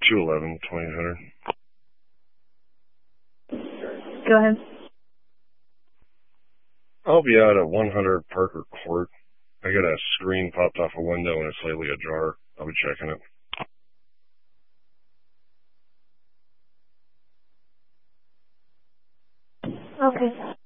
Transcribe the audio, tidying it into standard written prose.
211, 2000. Go ahead. I'll be out at 100 Parker Court. I got a screen popped off a window and it's slightly ajar. I'll be checking it. Okay.